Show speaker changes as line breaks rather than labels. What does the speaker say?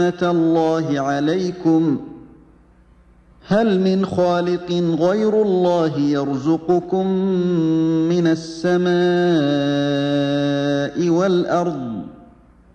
اللَّهِ عَلَيْكُمْ هَلْ مِنْ خَالِقٍ غَيْرُ اللَّهِ يَرْزُقُكُم مِّنَ السَّمَاءِ وَالْأَرْضِ